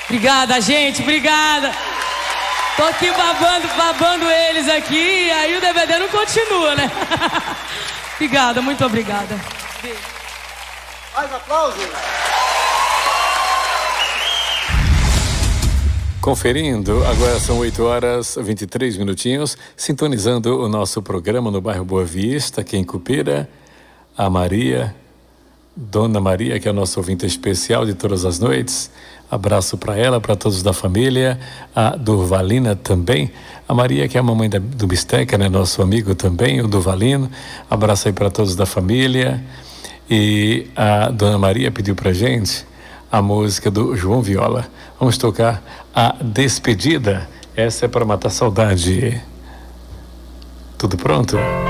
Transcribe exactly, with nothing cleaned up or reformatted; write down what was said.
Obrigada, gente, obrigada. Tô aqui babando, babando eles aqui, e aí o D V D não continua, né? Obrigada, muito obrigada. Beijo. Mais aplausos. Conferindo, agora são oito horas e vinte e três minutinhos, sintonizando o nosso programa no bairro Boa Vista, aqui em Cupira, a Maria, Dona Maria, que é o nosso ouvinte especial de todas as noites. Abraço para ela, para todos da família, a Durvalina também, a Maria, que é a mamãe da, do Bisteca, né, nosso amigo também, o Durvalino. Abraço aí para todos da família. E a Dona Maria pediu pra gente a música do João Viola. Vamos tocar a Despedida. Essa é para matar saudade. Tudo pronto?